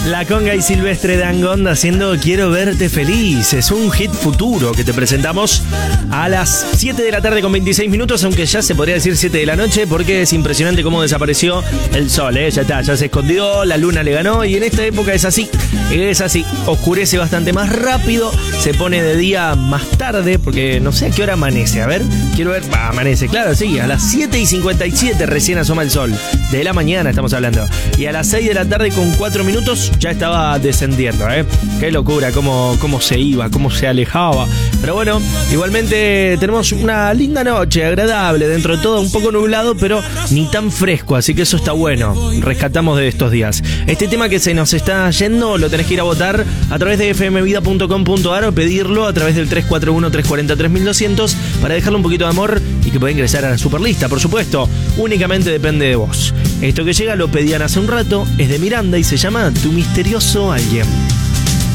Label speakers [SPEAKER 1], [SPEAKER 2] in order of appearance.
[SPEAKER 1] La Conga y Silvestre Dangond haciendo Quiero verte feliz. Es un hit futuro que te presentamos a las 7 de la tarde con 26 minutos, aunque ya se podría decir 7 de la noche, porque es impresionante cómo desapareció el sol, ya está, ya se escondió, la luna le ganó, y en esta época es así, oscurece bastante más rápido, se pone de día más tarde, porque no sé a qué hora amanece, a ver, quiero ver, amanece, claro, sí, a las 7:57 recién asoma el sol, de la mañana estamos hablando, y a las 6 de la tarde con 4 minutos ya estaba descendiendo, qué locura, cómo se iba, cómo se alejaba, pero bueno, igualmente tenemos una linda noche, agradable, dentro de todo un poco nublado, pero ni tan fresco, así que eso está bueno, rescatamos de estos días. Este tema que se nos está yendo lo tenés que ir a votar a través de fmvida.com.ar o pedirlo a través del 341-340-3200 para dejarle un poquito de amor y que pueda ingresar a la superlista, por supuesto, únicamente depende de vos. Esto que llega lo pedían hace un rato, es de Miranda y se llama Tu misterioso alguien.